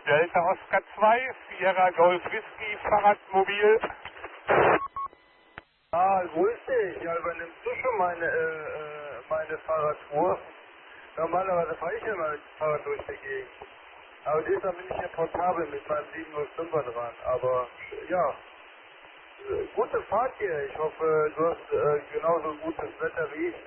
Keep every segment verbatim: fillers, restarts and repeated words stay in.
Delta Oscar zwei, Sierra Golf Whisky, Fahrradmobil. Ah, grüß dich. Ja, übernimmst du schon meine, äh, äh, meine Fahrradtour? Normalerweise fahre ich ja mal mit dem Fahrrad durch die Gegend. Aber diesmal bin ich ja portabel mit meinem sieben null fünfer dran. Aber, ja, äh, gute Fahrt hier. Ich hoffe, du hast äh, genauso gutes Wetter wie ich.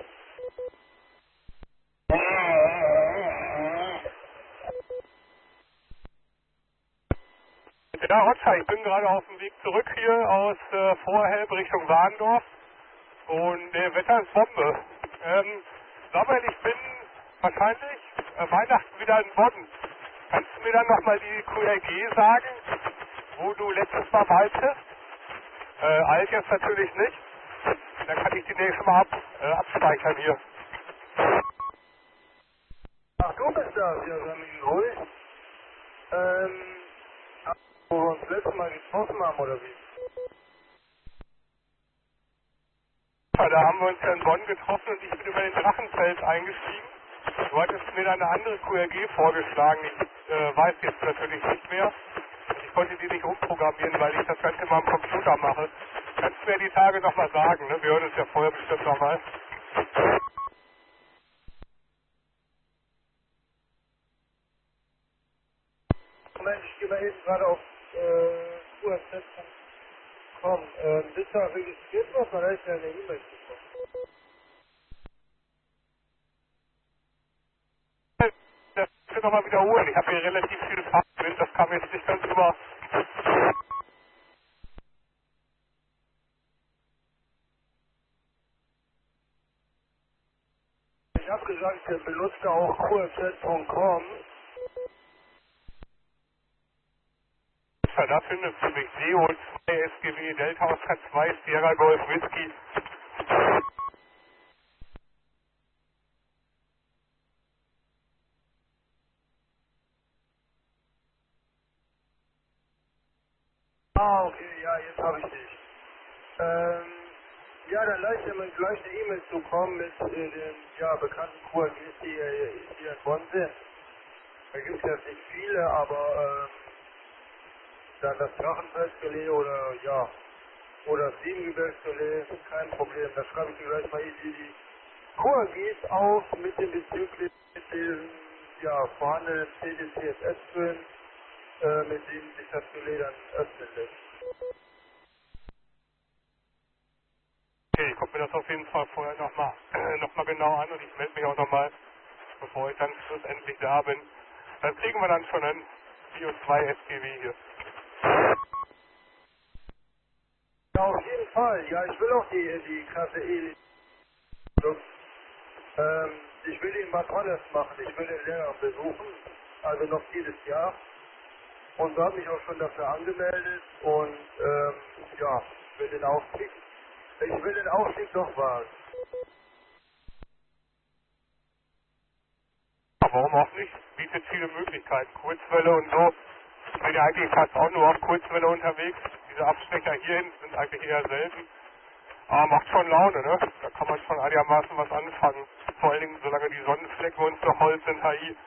Ja, Roger, ich bin gerade auf dem Weg zurück hier aus äh, Vorhelb Richtung Warndorf und der Wetter ist Bombe. Ähm, Robert, ich bin wahrscheinlich äh, Weihnachten wieder in Bonn. Kannst du mir dann nochmal die Q R G sagen, wo du letztes Mal maltest? Äh, alt jetzt natürlich nicht. Dann kann ich die nächste Mal ab, äh, abspeichern hier. Ach, du bist das, ja, Samin, ruhig. Ähm, wo wir uns letztes Mal getroffen haben, oder wie? Ja, da haben wir uns ja in Bonn getroffen und ich bin über den Drachenfels eingestiegen. Du hattest mir dann eine andere Q R G vorgeschlagen. Ich äh, weiß jetzt natürlich nicht mehr. Und ich konnte die nicht umprogrammieren, weil ich das Ganze mal am Computer mache. Kannst du mir die Tage nochmal sagen, ne? Wir hören uns ja vorher bestimmt nochmal. Moment, ich gehe mal eben gerade auf äh, U S Z punkt com. Ähm, bist du da registriert worden oder ist ja eine E-Mail bekommen? Das will ich nochmal wiederholen. Ich habe hier relativ viel Fahrtwind, das kam jetzt nicht ganz über. Ich habe gesagt, der benutzt auch U S Z punkt com. Ja, da findest du mich. D O zwei S G W Delta Oscar zwei Sierra Golf Whisky. Ah, okay, ja, jetzt habe ich dich. Ähm, ja, dann lass dir mal gleich eine E-Mail zukommen mit äh, den ja, bekannten Q R Gs, die äh, hier in Bonn sind. Da gibt es jetzt nicht viele, aber ähm, dann das Drachenfestgelegt oder ja, oder das Siebengebirgsgelegt, kein Problem. Da schreibe ich dir gleich mal die, die Q R Gs auf mit dem bezüglich mit den ja, vorhandenen C D C S S-Filmen, äh, mit denen sich das Gelegt dann öffnen lässt. Okay, ich gucke mir das auf jeden Fall vorher nochmal äh, noch mal genau an und ich melde mich auch nochmal, bevor ich dann schlussendlich da bin. Das kriegen wir dann schon hin. D O zwei S G W hier. Ja, auf jeden Fall. Ja, ich will auch die, die Klasse E. Ähm, ich will ihn mal Tolles machen. Ich will den Lehrer besuchen, also noch dieses Jahr. Und da habe mich auch schon dafür angemeldet und ähm, ja, ich will den Aufstieg. Ich will den Aufstieg doch wagen. Aber warum auch nicht? Bietet viele Möglichkeiten. Kurzwelle und so. Ich bin ja eigentlich fast auch nur auf Kurzwelle unterwegs. Diese Abstecher hierhin sind eigentlich eher selten. Aber macht schon Laune, ne? Da kann man schon einigermaßen was anfangen. Vor allen Dingen, solange die Sonnenflecken uns noch Holz sind, H I.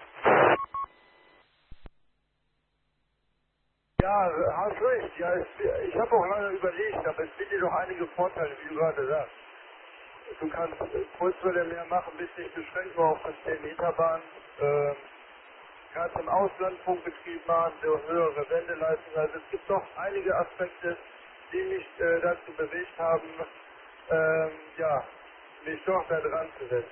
Ja, hast recht. Ja, ich, ich habe auch lange überlegt, aber es bietet doch einige Vorteile, wie du gerade sagst. Du kannst äh, Kurzwelle mehr machen, bist nicht beschränkt nur auf eine zehn Meter Bahn. Ähm, kannst im Ausland Funkbetrieb machen, so höhere Wendeleistung. Also es gibt doch einige Aspekte, die mich äh, dazu bewegt haben, ähm, ja, mich doch da dran zu setzen.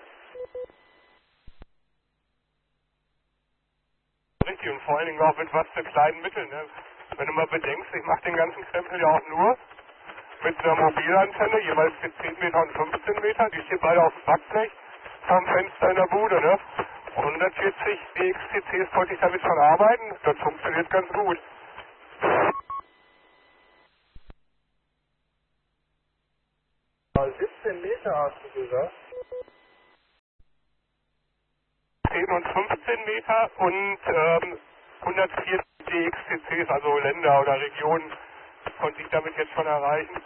Richtig, und vor allen Dingen auch mit was für kleinen Mitteln, ne? Wenn du mal bedenkst, ich mache den ganzen Krempel ja auch nur mit einer Mobilantenne, jeweils für zehn Meter und fünfzehn Meter, die steht beide auf dem Backblech vom Fenster in der Bude, ne? hundertvierzig D X T Cs konnte ich damit schon arbeiten, das funktioniert ganz gut. Mal siebzehn Meter hast du gesagt. zehn und fünfzehn Meter und ähm, hundertvierzig D X T Cs, also Länder oder Regionen, konnte ich damit jetzt schon erreichen.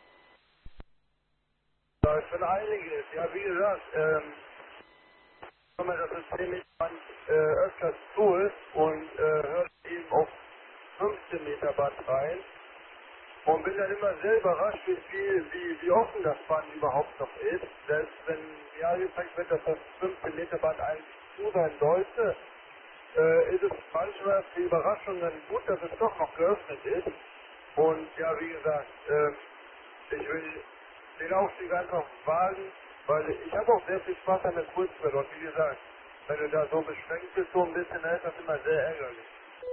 Da ist schon einiges. Ja, wie gesagt, ähm, Wenn das System nicht äh, öfters zu ist und äh, hört eben auf fünfzehn Meter Band rein und bin dann immer sehr überrascht, wie, wie, wie offen das Band überhaupt noch ist. Selbst wenn mir angezeigt wird, dass das fünfzehn Meter Band eigentlich zu sein sollte, äh, ist es manchmal die Überraschung dann gut, dass es doch noch geöffnet ist. Und ja, wie gesagt, äh, ich will den Aufstieg einfach wagen, weil ich habe auch sehr viel Spaß an der Kurzwelle. Und wie gesagt, wenn du da so beschränkt bist, so ein bisschen, dann ist das immer sehr ärgerlich.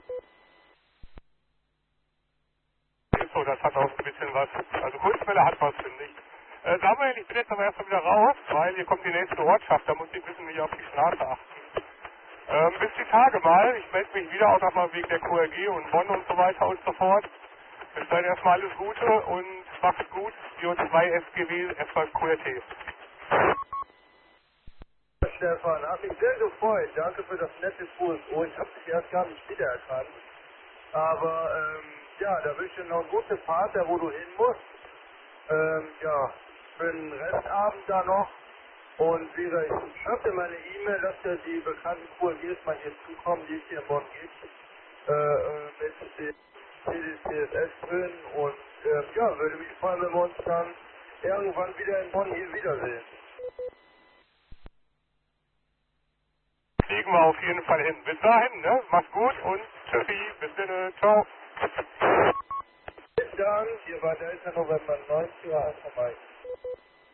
Ist so, das hat auch ein bisschen was. Also Kurzwelle hat was, finde ich. Äh, Samuel, ich bin jetzt aber erstmal wieder raus, weil hier kommt die nächste Ortschaft, da muss ich ein bisschen mehr auf die Straße achten. Ähm, bis die Tage mal, ich melde mich wieder auch nochmal wegen der Q R G und Bonn und so weiter und so fort. Bis dahin erstmal alles Gute und macht's gut. D O zwei S G W etwas Q R T. Stefan, hat mich sehr gefreut. Danke für das nette Q S O. Ich habe dich erst gar nicht wiedererkannt. Aber ähm, ja, da wünsche ich dir noch eine gute Fahrt, da wo du hin musst. Ähm, ja, für den Restabend da noch. Und wie gesagt, ich schreibe dir meine E-Mail, dass dir die bekannten Q R Gs mal hier zukommen, die es hier in Bonn gibt. Äh, äh, mit dem C D C S S drin. Und ähm, ja, würde mich freuen, wenn wir uns dann irgendwann wieder in Bonn hier wiedersehen. Kriegen wir auf jeden Fall hin. Bis dahin, ne? Mach's gut und tschüssi. Bis dann. Ciao. Vielen Dank. Hier war der elfte November neunzehn Uhr eins vorbei.